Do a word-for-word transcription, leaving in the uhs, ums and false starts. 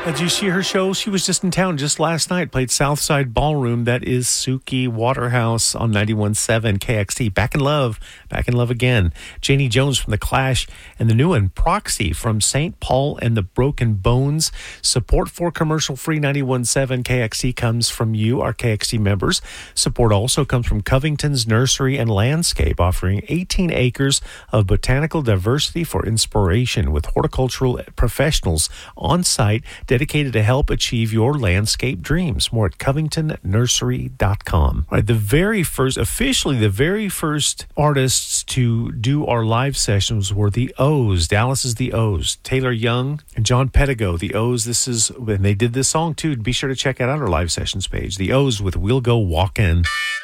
Did you see her show? She was just in town just last night. Played Southside Ballroom. That is Suki Waterhouse on ninety-one point seven K X T. Back in Love. Back in Love again. Janie Jones from The Clash. And the new one, Proxy from Saint Paul and the Broken Bones. Support for commercial-free ninety-one point seven K X T comes from you, our K X T members. Support also comes from Covington's Nursery and Landscape, offering eighteen acres of botanical diversity for inspiration with horticultural professionals on site dedicated to help achieve your landscape dreams. More at covington nursery dot com. All right, the very first, officially the very first artists to do our live sessions were the O's. Dallas is the O's. Taylor Young and John Pettigo, the O's. This is, and they did this song too. Be sure to check out our live sessions page. The O's with We'll Go Walkin'.